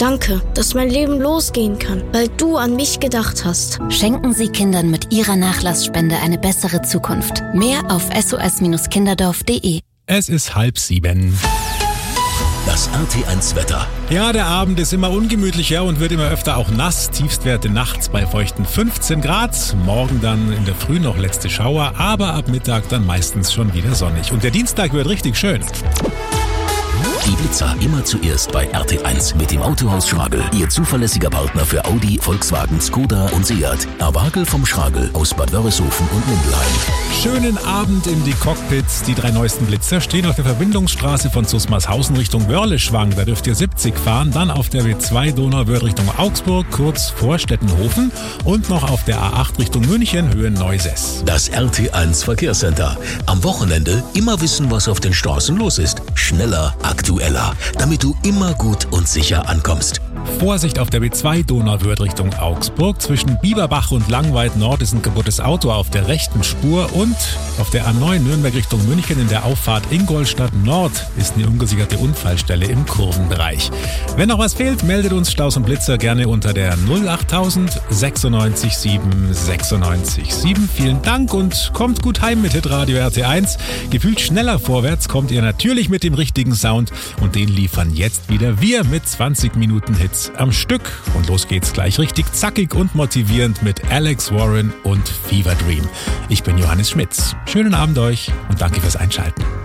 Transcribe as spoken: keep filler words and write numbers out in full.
Danke, dass mein Leben losgehen kann, weil du an mich gedacht hast. Schenken Sie Kindern mit Ihrer Nachlassspende eine bessere Zukunft. Mehr auf s o s kinderdorf punkt d e. Es ist halb sieben. Das R T eins Wetter. Ja, der Abend ist immer ungemütlicher und wird immer öfter auch nass. Tiefstwerte nachts bei feuchten fünfzehn Grad. Morgen dann in der Früh noch letzte Schauer, aber ab Mittag dann meistens schon wieder sonnig. Und der Dienstag wird richtig schön. Die Blitzer immer zuerst bei R T eins mit dem Autohaus Schragel. Ihr zuverlässiger Partner für Audi, Volkswagen, Skoda und Seat. Awagel vom Schragel aus Bad Wörishofen und Mindelheim. Schönen Abend in die Cockpits. Die drei neuesten Blitzer stehen auf der Verbindungsstraße von Zusmarshausen Richtung Wörleschwang. Da dürft ihr siebzig fahren. Dann auf der B zwei Donauwörth Richtung Augsburg, kurz vor Stettenhofen. Und noch auf der A acht Richtung München, Höhe Neuses. Das R T eins Verkehrscenter. Am Wochenende immer wissen, was auf den Straßen los ist. Schneller, aktueller, damit du immer gut und sicher ankommst. Vorsicht auf der B zwei Donauwörth Richtung Augsburg. Zwischen Bieberbach und Langweid Nord ist ein kaputtes Auto auf der rechten Spur und auf der A neun Nürnberg Richtung München in der Auffahrt Ingolstadt Nord ist eine ungesicherte Unfallstelle im Kurvenbereich. Wenn noch was fehlt, meldet uns Staus und Blitzer gerne unter der null achttausend sechsundneunzig sieben sechsundneunzig sieben. Vielen Dank und kommt gut heim mit Hitradio R T eins. Gefühlt schneller vorwärts kommt ihr natürlich mit dem richtigen Sound und den liefern jetzt wieder wir mit zwanzig Minuten Hits am Stück. Und los geht's gleich richtig zackig und motivierend mit Alex Warren und Fever Dream. Ich bin Johannes Schmitz. Schönen Abend euch und danke fürs Einschalten.